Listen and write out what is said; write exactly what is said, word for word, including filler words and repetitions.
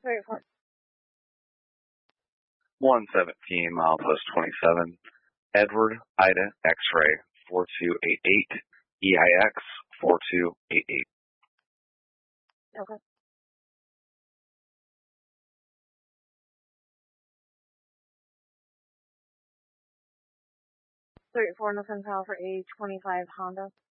thirty-four. one seventeen, milepost twenty-seven, Edward, Ida, X-ray, four two eight eight, E I X, four two eight eight. Okay. thirty-four, no Central for A twenty-five Honda.